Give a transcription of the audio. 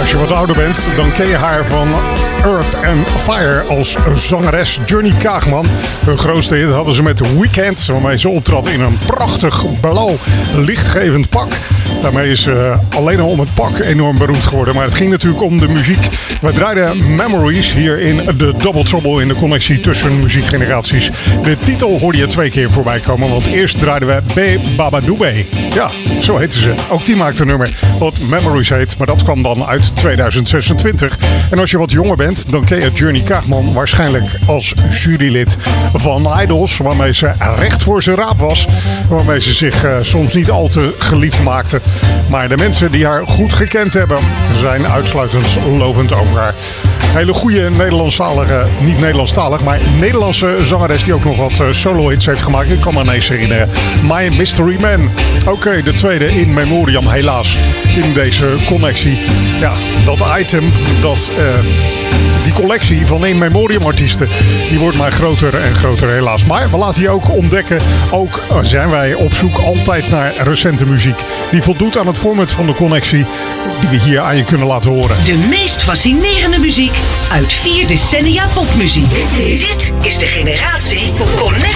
Als je wat ouder bent, dan ken je haar van Earth and Fire als zangeres. Johnny Kaagman. Hun grootste hit hadden ze met The Weeknd, waarmee ze optrad in een prachtig blauw lichtgevend pak. Daarmee is ze alleen al om het pak enorm beroemd geworden. Maar het ging natuurlijk om de muziek. We draaiden Memories hier in de Double Trouble in de connectie tussen muziekgeneraties. De titel hoorde je 2 keer voorbij komen, want eerst draaiden we B Baba Doobé. Ja, zo heette ze. Ook die maakte een nummer wat Memories heet, maar dat kwam dan uit 2026. En als je wat jonger bent, dan ken je Johnny Kaagman waarschijnlijk als jurylid van Idols, waarmee ze recht voor zijn raap was, waarmee ze zich soms niet al te geliefd maakte. Maar de mensen die haar goed gekend hebben, zijn uitsluitend lovend over haar. Hele goede Nederlandstalige, niet Nederlandstalig, maar Nederlandse zangeres die ook nog wat solo-hits heeft gemaakt. Ik kan me ineens herinneren. My Mystery Man. Oké, de tweede in memoriam helaas in deze connectie. Ja, dat item, die collectie van in memoriam artiesten, die wordt maar groter en groter helaas. Maar we laten je ook ontdekken, ook zijn wij op zoek altijd naar recente muziek. Die voldoet aan het format van de connectie die we hier aan je kunnen laten horen. De meest fascinerende muziek uit 4 decennia popmuziek. Dit is de generatie Connect.